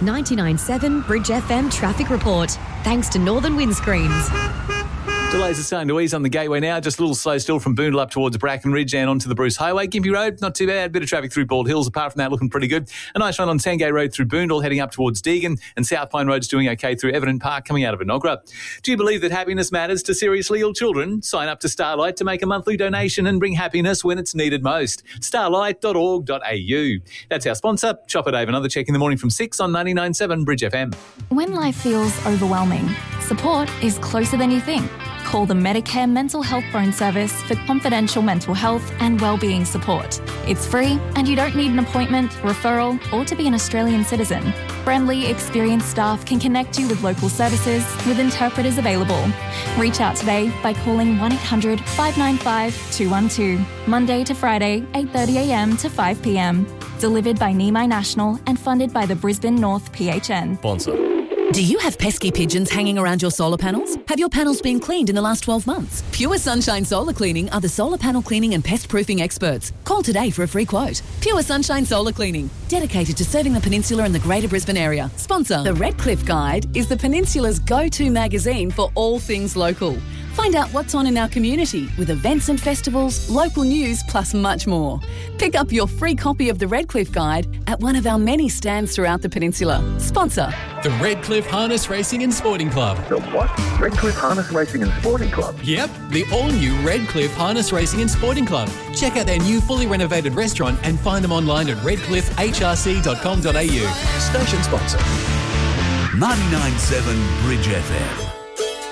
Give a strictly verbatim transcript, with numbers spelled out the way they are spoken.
ninety-nine point seven Bridge F M traffic report. Thanks to Northern Windscreens. Delays are starting to ease on the Gateway now. Just a little slow still from Boondall up towards Brackenridge and onto the Bruce Highway. Gympie Road, not too bad. Bit of traffic through Bald Hills. Apart from that, looking pretty good. A nice run on Sandgate Road through Boondall, heading up towards Deagon. And South Pine Road's doing okay through Everton Park, coming out of Enoggera. Do you believe that happiness matters to seriously ill children? Sign up to Starlight to make a monthly donation and bring happiness when it's needed most. starlight dot org dot a u. That's our sponsor. Chopper Dave, another check in the morning from six on ninety-nine point seven Bridge F M. When life feels overwhelming, support is closer than you think. Call the Medicare Mental Health Phone Service for confidential mental health and wellbeing support. It's free and you don't need an appointment, referral or to be an Australian citizen. Friendly, experienced staff can connect you with local services with interpreters available. Reach out today by calling one eight hundred five nine five two one two. Monday to Friday, eight thirty a m to five p m. Delivered by Nimai National and funded by the Brisbane North P H N. Sponsor. Do you have pesky pigeons hanging around your solar panels? Have your panels been cleaned in the last twelve months? Pure Sunshine Solar Cleaning are the solar panel cleaning and pest proofing experts. Call today for a free quote. Pure Sunshine Solar Cleaning, dedicated to serving the peninsula and the Greater Brisbane area. Sponsor. The Redcliffe Guide is the peninsula's go-to magazine for all things local. Find out what's on in our community with events and festivals, local news, plus much more. Pick up your free copy of the Redcliffe Guide at one of our many stands throughout the peninsula. Sponsor. The Redcliffe Harness Racing and Sporting Club. The what? Redcliffe Harness Racing and Sporting Club? Yep, the all-new Redcliffe Harness Racing and Sporting Club. Check out their new fully renovated restaurant and find them online at redcliffe h r c dot com dot a u. Station sponsor. ninety-nine point seven Bridge F M.